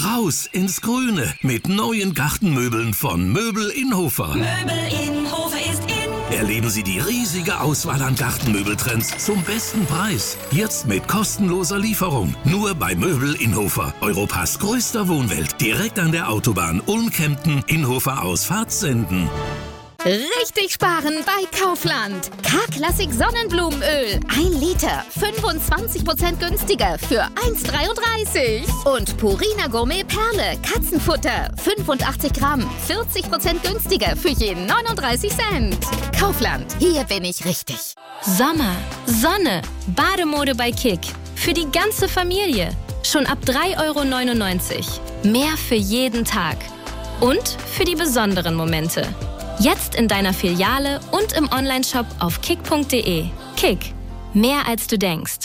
Raus ins Grüne mit neuen Gartenmöbeln von Möbel Inhofer. Möbel Inhofer ist in. Erleben Sie die riesige Auswahl an Gartenmöbeltrends zum besten Preis. Jetzt mit kostenloser Lieferung. Nur bei Möbel Inhofer. Europas größter Wohnwelt. Direkt an der Autobahn Ulm-Kempten, Inhofer Ausfahrt Senden. Richtig sparen bei Kaufland. K-Klassik Sonnenblumenöl. 1 Liter. 25% günstiger für 1,33. Und Purina Gourmet Perle. Katzenfutter. 85 Gramm. 40% günstiger für jeden 39 Cent. Kaufland. Hier bin ich richtig. Sommer, Sonne, Bademode bei Kick. Für die ganze Familie. Schon ab 3,99 €. Mehr für jeden Tag. Und für die besonderen Momente. Jetzt in deiner Filiale und im Onlineshop auf kick.de. Kick. Mehr als du denkst.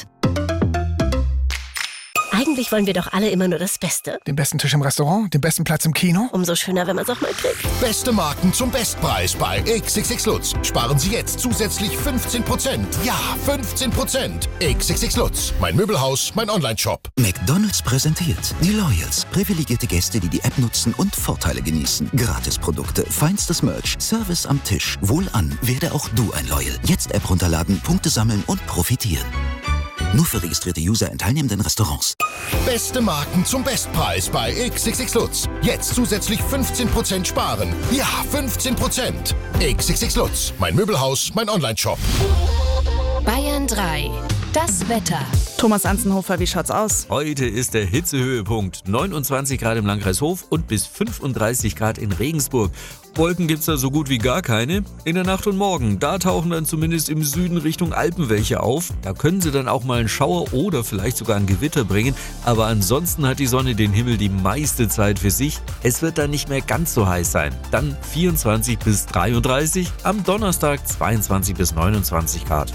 Eigentlich wollen wir doch alle immer nur das Beste. Den besten Tisch im Restaurant, den besten Platz im Kino. Umso schöner, wenn man es auch mal kriegt. Beste Marken zum Bestpreis bei XXX Lutz. Sparen Sie jetzt zusätzlich 15%. Ja, 15%. XXX Lutz. Mein Möbelhaus, mein Onlineshop. McDonald's präsentiert die Loyals. Privilegierte Gäste, die die App nutzen und Vorteile genießen. Gratisprodukte, feinstes Merch, Service am Tisch. Wohlan, werde auch du ein Loyal. Jetzt App runterladen, Punkte sammeln und profitieren. Nur für registrierte User in teilnehmenden Restaurants. Beste Marken zum Bestpreis bei XXX Lutz. Jetzt zusätzlich 15% sparen. Ja, 15%. XXX Lutz. Mein Möbelhaus, mein Onlineshop. Bayern 3. Das Wetter. Thomas Anzenhofer, wie schaut's aus? Heute ist der Hitzehöhepunkt. 29 Grad im Landkreis Hof und bis 35 Grad in Regensburg. Wolken gibt's da so gut wie gar keine. In der Nacht und Morgen, da tauchen dann zumindest im Süden Richtung Alpen welche auf. Da können sie dann auch mal einen Schauer oder vielleicht sogar ein Gewitter bringen. Aber ansonsten hat die Sonne den Himmel die meiste Zeit für sich. Es wird dann nicht mehr ganz so heiß sein. Dann 24 bis 33, am Donnerstag 22 bis 29 Grad.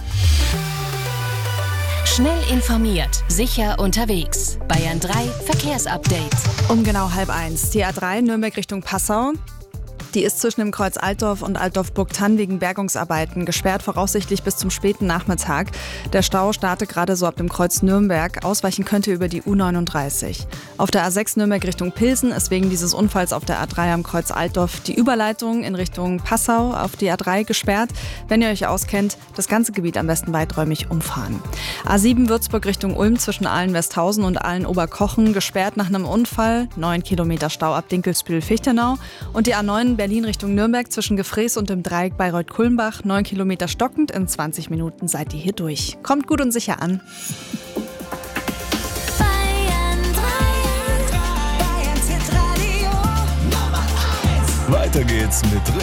Schnell informiert, sicher unterwegs. Bayern 3 Verkehrsupdate. Um genau 12:30. Die A3 Nürnberg Richtung Passau. Die ist zwischen dem Kreuz Altdorf und Altdorf-Burgthann wegen Bergungsarbeiten gesperrt, voraussichtlich bis zum späten Nachmittag. Der Stau startet gerade so ab dem Kreuz Nürnberg. Ausweichen könnte über die U39. Auf der A6 Nürnberg Richtung Pilsen ist wegen dieses Unfalls auf der A3 am Kreuz Altdorf die Überleitung in Richtung Passau auf die A3 gesperrt. Wenn ihr euch auskennt, das ganze Gebiet am besten weiträumig umfahren. A7 Würzburg Richtung Ulm zwischen Ahlen-Westhausen und Ahlen-Oberkochen gesperrt nach einem Unfall. 9 Kilometer Stau ab Dinkelsbühl-Fichtenau. Und die A9 Berlin Richtung Nürnberg zwischen Gefrees und dem Dreieck Bayreuth-Kulmbach. 9 Kilometer stockend, in 20 Minuten seid ihr hier durch. Kommt gut und sicher an. Weiter geht's mit